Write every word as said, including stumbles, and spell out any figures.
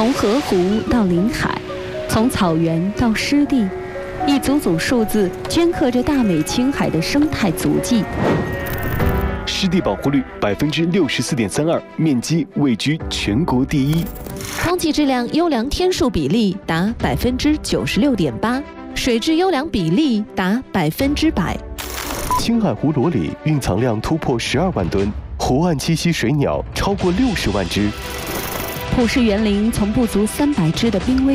从河湖到临海，从草原到湿地，一组组数字镌刻着大美青海的生态足迹。 湿地保护率百分之六十四点三二，面积位居全国第一。 空气质量优良天数比例达百分之九十六点八，水质优良比例达百分之百。 青海湖裸里蕴藏量突破十二万吨，湖岸栖息水鸟超过六十万只。 普氏园林从不足三百只的濒危